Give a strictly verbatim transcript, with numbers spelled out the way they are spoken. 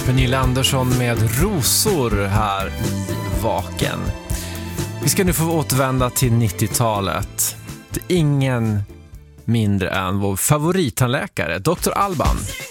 Pernilla Andersson med Rosor här i Vaken. Vi ska nu få återvända till nittiotalet. Det är ingen mindre än vår favorittandläkare, doktor Alban.